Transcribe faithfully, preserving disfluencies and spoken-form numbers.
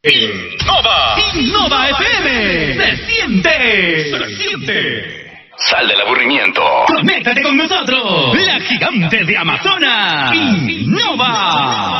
Innova. Innova F M. Se siente. Se siente. Sal del aburrimiento. Conéctate con nosotros. La gigante de Amazonas. Innova.